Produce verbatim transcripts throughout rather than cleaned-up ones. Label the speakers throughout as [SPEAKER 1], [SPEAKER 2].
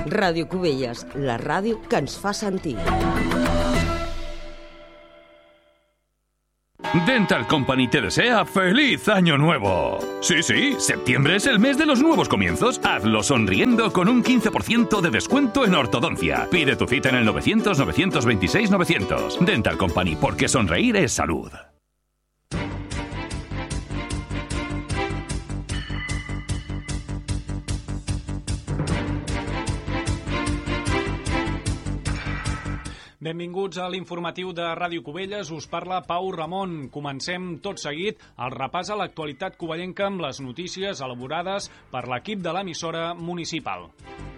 [SPEAKER 1] Ràdio Cubelles, la ràdio que ens fa sentir.
[SPEAKER 2] Dental Company te desea ¡Feliz Año Nuevo! Sí, sí, septiembre es el mes de los nuevos comienzos. Hazlo sonriendo con un quince por ciento de descuento en ortodoncia. Pide tu cita en el novecientos, novecientos veintiséis, novecientos. Dental Company, porque sonreír es salud.
[SPEAKER 3] Benvinguts a l'informatiu de Ràdio Cubelles. Us parla Pau Ramon. Comencem tot seguit el repàs a l'actualitat covellenca amb les notícies elaborades per l'equip de l'emissora municipal.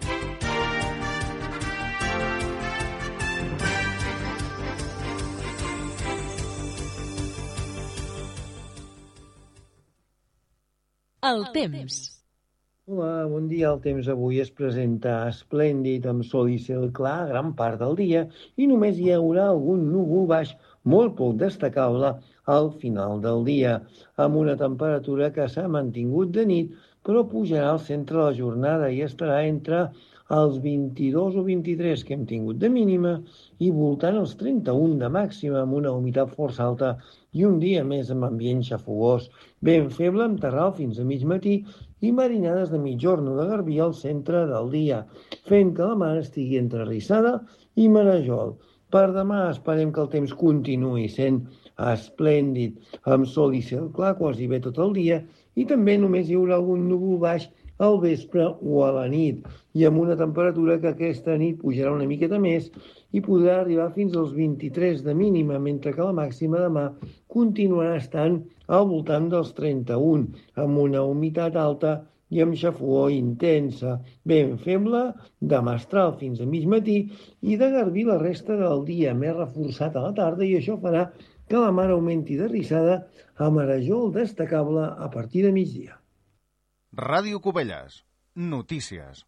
[SPEAKER 4] El temps.
[SPEAKER 5] Hola, bon dia. El temps avui es presenta esplèndid, amb sol i cel clar gran part del dia i només hi haurà algun núvol baix molt poc destacable al final del dia, amb una temperatura que s'ha mantingut de nit, però pujarà al centre de la jornada i estarà entre els vint-i-dos o vint-i-tres que hem tingut de mínima i voltant els trenta-un de màxima, amb una humitat força alta i un dia més amb ambient xafogós, ben feble amb terral fins a mig matí i marinades de mitjorn o de garbí al centre del dia, fent que la mar estigui entre Rissada i Marajol. Per demà esperem que el temps continuï sent esplèndid, amb sol i cel clar quasi bé tot el dia i també només hi haurà algun núvol baix al vespre o a la nit, i amb una temperatura que aquesta nit pujarà una miqueta més i podrà arribar fins als vint-i-tres de mínima, mentre que la màxima demà continuarà estant al voltant dels trenta-un, amb una humitat alta i amb xafogor intensa, ben feble, de mestral fins a mig matí i de garbí la resta del dia, més reforçat a la tarda, i això farà que la mar augmenti de rissada a Marajol destacable a partir de migdia.
[SPEAKER 6] Ràdio Cubelles. Notícies.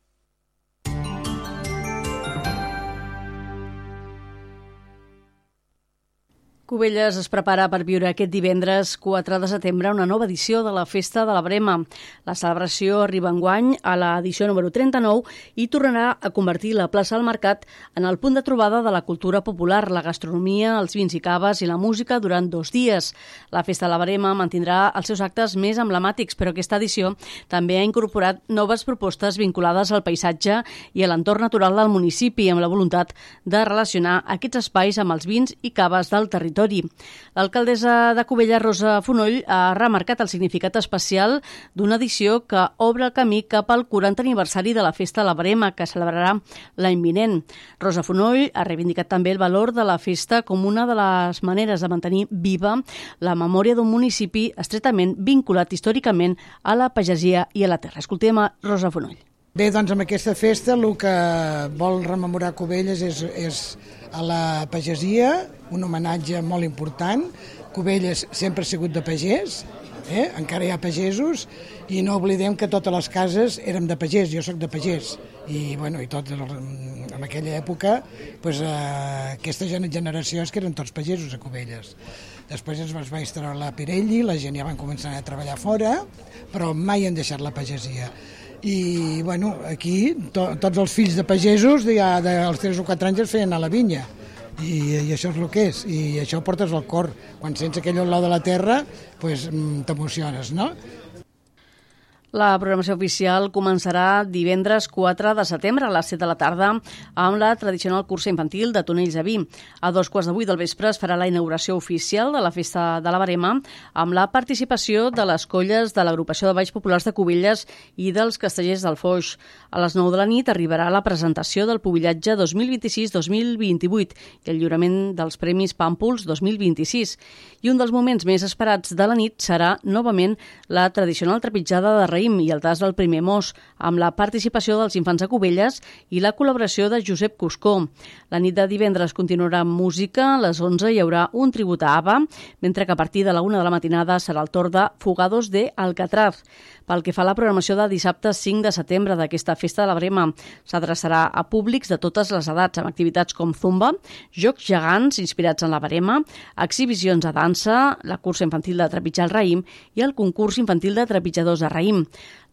[SPEAKER 4] Cubelles es prepara per viure aquest divendres quatre de setembre una nova edició de la Festa de la Brema. La celebració arriba enguany a l'edició número trenta-nou i tornarà a convertir la plaça del Mercat en el punt de trobada de la cultura popular, la gastronomia, els vins i caves i la música durant dos dies. La Festa de la Brema mantindrà els seus actes més emblemàtics, però aquesta edició també ha incorporat noves propostes vinculades al paisatge i a l'entorn natural del municipi, amb la voluntat de relacionar aquests espais amb els vins i caves del territori. L'alcaldessa de Cubelles, Rosa Fonoll, ha remarcat el significat especial d'una edició que obre el camí cap al quarantè aniversari de la Festa de la Brema, que celebrarà l'any vinent. Rosa Fonoll ha reivindicat també el valor de la festa com una de les maneres de mantenir viva la memòria d'un municipi estretament vinculat històricament a la pagesia i a la terra. Escoltem a Rosa Fonoll.
[SPEAKER 7] Bé, doncs amb aquesta festa el que vol rememorar Cubelles és, és a la pagesia, un homenatge molt important. Cubelles sempre ha sigut de pagès, eh? Encara hi ha pagesos, i no oblidem que totes les cases érem de pagès, jo sóc de pagès, i, bueno, i tot, en aquella època pues, eh, aquesta generació és que eren tots pagesos a Cubelles. Després ens va instal·lar la Pirelli, la gent ja van començar a treballar fora, però mai han deixat la pagesia. I bueno, aquí to, tots els fills de pagesos ja dels tres o quatre anys es feien a la vinya i, i això és el que és, i això ho portes al cor. Quan sents aquell olor de la terra pues, t'emociones, no?
[SPEAKER 4] La programació oficial començarà divendres quatre de setembre a les set de la tarda amb la tradicional cursa infantil de tonells a vi. A dos quarts de vuit del vespre es farà la inauguració oficial de la Festa de la Brema amb la participació de les colles de l'Agrupació de Balls Populars de Cubelles i dels Castellers del Foix. A les nou de la nit arribarà la presentació del pubillatge dos mil vint-i-sis dos mil vint-i-vuit i el lliurament dels Premis Pàmpols dos mil vint-i-sis. I un dels moments més esperats de la nit serà novament la tradicional trepitjada de raïm i el tas del primer mos, amb la participació dels infants de Cubelles i la col·laboració de Josep Cuscó. La nit de divendres continuarà amb música, a les onze hi haurà un tribut a ABBA, mentre que a partir de la una de la matinada serà el torn de Fugados de Alcatraz. Pel que fa a la programació de dissabte cinc de setembre d'aquesta Festa de la Brema, s'adreçarà a públics de totes les edats, amb activitats com zumba, jocs gegants inspirats en la Brema, exhibicions de dansa, la cursa infantil de trepitjar el raïm i el concurs infantil de trepitjadors de raïm.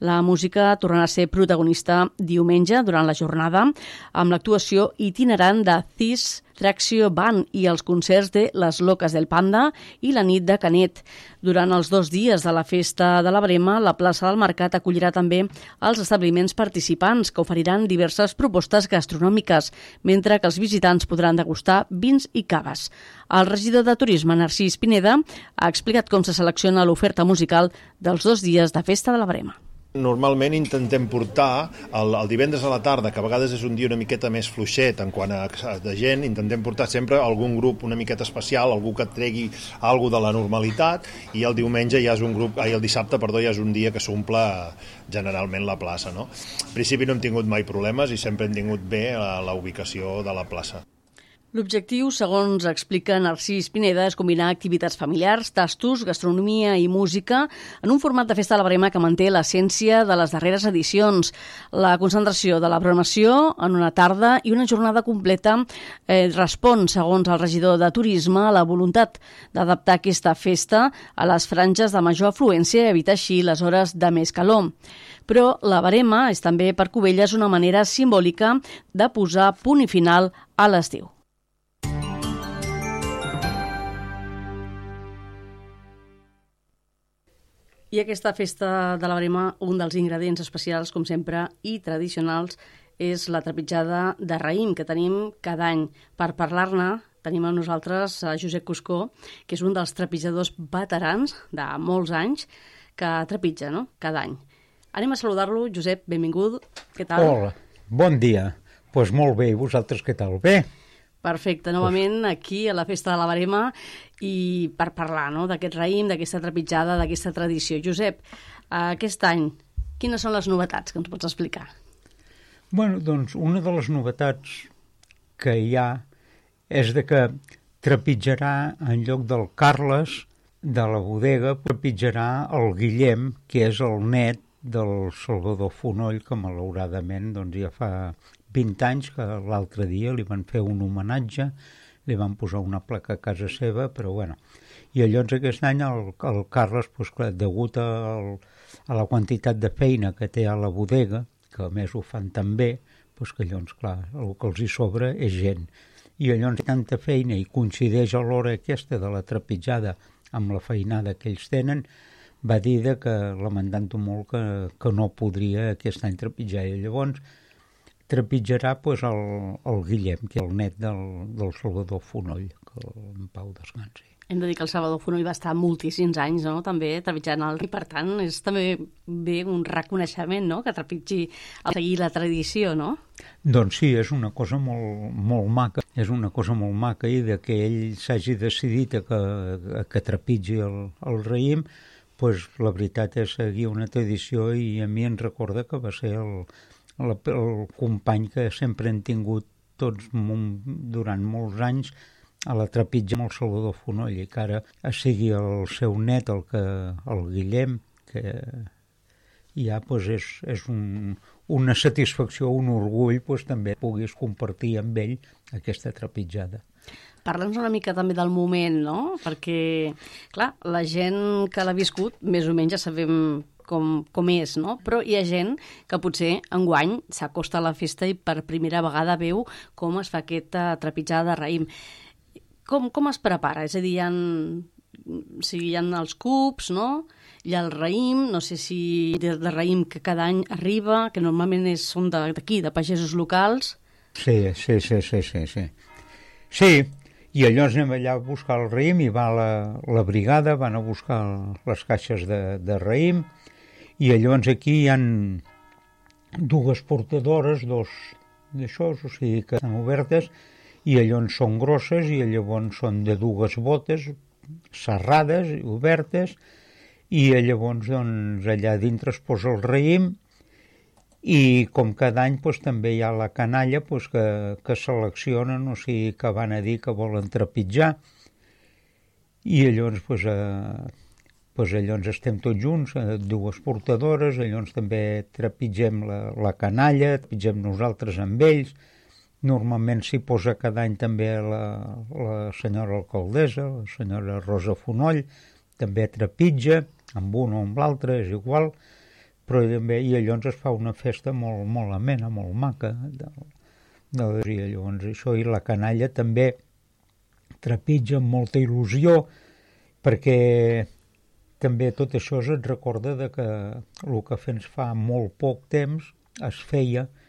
[SPEAKER 4] La música tornarà a ser protagonista diumenge durant la jornada amb l'actuació itinerant de Cis Tracció Band i els concerts de Les Loques del Panda i la nit de Canet. Durant els dos dies de la Festa de la Brema, la plaça del Mercat acollirà també els establiments participants que oferiran diverses propostes gastronòmiques, mentre que els visitants podran degustar vins i caves. El regidor de Turisme, Narcís Pineda, ha explicat com se selecciona l'oferta musical dels dos dies de Festa de la Brema.
[SPEAKER 8] Normalment intentem portar el, el divendres a la tarda, que a vegades és un dia una miqueta més fluixet en quant a, a de gent, intentem portar sempre algun grup una miqueta especial, algú que et tregui alguna de la normalitat, i el diumenge ja és un grup, ai, el dissabte, perdó, ja és un dia que s'omple generalment la plaça, no? En principi no hem tingut mai problemes i sempre hem tingut bé la, la ubicació de la plaça.
[SPEAKER 4] L'objectiu, segons explica Narcís Pineda, és combinar activitats familiars, tastos, gastronomia i música en un format de Festa de la Brema que manté l'essència de les darreres edicions. La concentració de la programació en una tarda i una jornada completa eh, respon, segons el regidor de Turisme, a la voluntat d'adaptar aquesta festa a les franges de major afluència i evitar així les hores de més calor. Però la Brema és també per Cubelles una manera simbòlica de posar punt i final a l'estiu. I aquesta Festa de la Brema, un dels ingredients especials, com sempre, i tradicionals, és la trepitjada de raïm, que tenim cada any. Per parlar-ne, tenim amb nosaltres a Josep Cuscó, que és un dels trepitjadors veterans de molts anys, que trepitja, no?, cada any. Anem a saludar-lo. Josep, benvingut. Què tal?
[SPEAKER 9] Hola, bon dia. Doncs pues molt bé, i vosaltres què tal? Bé?
[SPEAKER 4] Perfecte, novament aquí a la Festa de la Brema i per parlar, no?, d'aquest raïm, d'aquesta trepitjada, d'aquesta tradició. Josep, aquest any, quines són les novetats que ens pots explicar?
[SPEAKER 9] Bueno, doncs una de les novetats que hi ha és de que trepitjarà en lloc del Carles de la bodega, trepitjarà el Guillem, que és el net del Salvador Fonoll, que malauradament doncs, ja fa vint anys que l'altre dia li van fer un homenatge, li van posar una placa a casa seva, però bueno. I llavors aquest any el, el Carles, doncs, clar, degut al, a la quantitat de feina que té a la bodega, que a més ho fan tan bé, doncs que llavors, clar, el que els hi sobra és gent. I llavors tanta feina i coincideix a l'hora aquesta de la trepitjada amb la feinada que ells tenen, va dir que lamentant-ho molt que, que no podria aquest any trepitjar. I llavors trepitjarà pues, el, el Guillem, que és el net del, del Salvador Fonoll, que en pau descansi.
[SPEAKER 4] Hem de dir que el Salvador Fonoll va estar moltíssims anys, no?, també trepitjant el... I per tant, és també bé un reconeixement, no?, que trepitgi a seguir la tradició, no?
[SPEAKER 9] Doncs sí, és una cosa molt, molt maca. És una cosa molt maca i de que ell s'hagi decidit a que, a que trepitgi el, el raïm, pues, la veritat és seguir una tradició i a mi em recorda que va ser el, el, el company que sempre hem tingut tots durant molts anys a la trepitja amb el Salvador Fonoll i que ara sigui el seu net, el, que, el Guillem, que ja pues, és, és un, una satisfacció, un orgull, pues, també puguis compartir amb ell aquesta trepitjada.
[SPEAKER 4] Parla'ns una mica també del moment, no? Perquè, clar, la gent que l'ha viscut, més o menys ja sabem com, com és, no? Però hi ha gent que potser enguany s'acosta a la festa i per primera vegada veu com es fa aquesta trepitjada de raïm. Com, com es prepara? És a dir, hi ha, o sigui, hi ha els cubs, no? Hi ha el raïm, no sé si de, de raïm que cada any arriba, que normalment és, són d'aquí, de pagesos locals.
[SPEAKER 9] Sí, sí, sí, sí, sí, sí. Sí, i llavors anem allà a buscar el raïm i va la, la brigada, van a buscar les caixes de, de raïm i llavors aquí hi ha dues portadores, dos d'això, o sigui que estan obertes i llavors són grosses i llavors són de dues botes serrades, obertes i llavors doncs, allà dintre es posa el raïm i com cada any doncs, també hi ha la canalla doncs, que, que seleccionen, o sigui que van a dir que volen trepitjar i llavors, doncs, eh, doncs, llavors estem tots junts, eh, dues portadores, llavors també trepitgem la, la canalla, trepitgem nosaltres amb ells, normalment s'hi posa cada any també la, la senyora alcaldessa, la senyora Rosa Fonoll, també trepitja, amb un o amb l'altre, és igual, però també, i llavors es fa una festa molt, molt amena, molt maca, de, de, i llavors això, i la canalla també trepitja amb molta il·lusió, perquè també tot això es recorda de que el que fins fa molt poc temps es feia